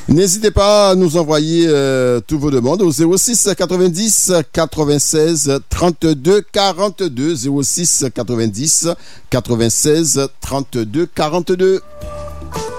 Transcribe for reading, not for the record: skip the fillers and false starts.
N'hésitez pas à nous envoyer tous vos demandes au 06 90 96 32 42 06 90 96 32 42.